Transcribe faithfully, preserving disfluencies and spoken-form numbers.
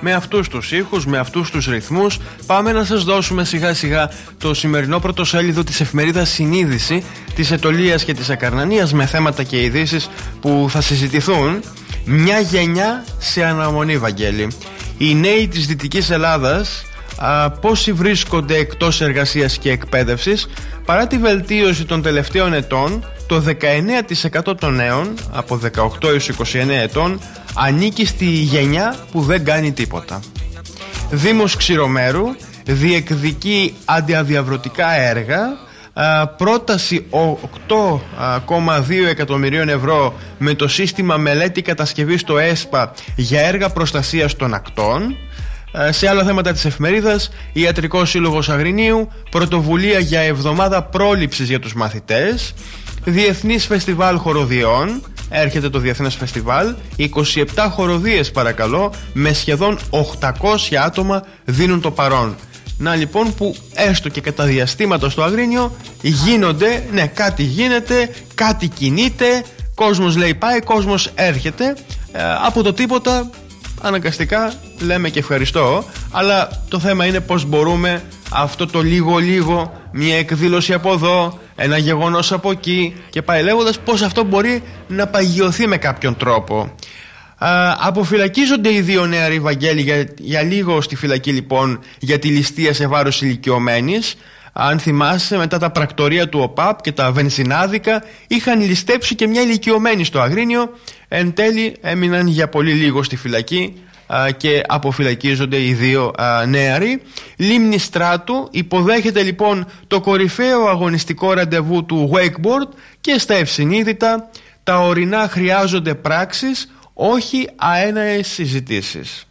με αυτούς τους ήχους, με αυτούς τους ρυθμούς, πάμε να σας δώσουμε σιγά σιγά το σημερινό πρωτοσέλιδο της εφημερίδας Συνείδηση, της Αιτωλείας και της Ακαρνανίας, με θέματα και ειδήσεις που θα συζητηθούν. Μια γενιά σε αναμονή, Βαγγέλη. Οι νέοι της Δυτικής Ελλάδας, α, πόσοι βρίσκονται εκτός εργασίας και εκπαίδευσης? Παρά τη βελτίωση των τελευταίων ετών, το δεκαεννέα τοις εκατό των νέων από δεκαοκτώ έως είκοσι εννέα ετών ανήκει στη γενιά που δεν κάνει τίποτα. Δήμος Ξηρομέρου διεκδικεί αντιαδιαβρωτικά έργα. Uh, πρόταση οκτώ κόμμα δύο εκατομμυρίων ευρώ με το σύστημα μελέτη κατασκευής στο ΕΣΠΑ για έργα προστασίας των ακτών. Uh, σε άλλα θέματα της εφημερίδας, Ιατρικός Σύλλογος Αγρινίου, πρωτοβουλία για εβδομάδα πρόληψης για τους μαθητές. Διεθνής Φεστιβάλ Χοροδιών, έρχεται το Διεθνές Φεστιβάλ, είκοσι επτά χοροδίες παρακαλώ, με σχεδόν οκτακόσια άτομα δίνουν το παρόν. Να λοιπόν που έστω και κατά διαστήματα στο Αγρίνιο γίνονται, ναι, κάτι γίνεται, κάτι κινείται, κόσμος λέει πάει, κόσμος έρχεται. ε, Από το τίποτα αναγκαστικά λέμε και ευχαριστώ, αλλά το θέμα είναι πως μπορούμε αυτό το λίγο λίγο, μια εκδήλωση από εδώ, ένα γεγονός από εκεί και πάει λέγοντας, πως αυτό μπορεί να παγιωθεί με κάποιον τρόπο. Uh, αποφυλακίζονται οι δύο νεαροί, Βαγγέλη, για, για λίγο στη φυλακή λοιπόν για τη ληστεία σε βάρος ηλικιωμένης. Αν θυμάσαι, μετά τα πρακτορία του ΟΠΑΠ και τα βενζινάδικα είχαν ληστέψει και μια ηλικιωμένη στο Αγρίνιο. Εν τέλει έμειναν για πολύ λίγο στη φυλακή uh, και αποφυλακίζονται οι δύο uh, νεαροί. Λίμνη Στράτου υποδέχεται λοιπόν το κορυφαίο αγωνιστικό ραντεβού του wakeboard και στα ευσυνείδητα τα ορεινά χρειάζονται πράξεις, όχι αέναες συζητήσεις.